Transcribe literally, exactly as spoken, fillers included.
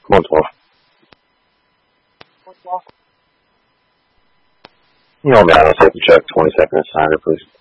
one twelve. You know, man, I'll take the check, twenty seconds, sign it, please.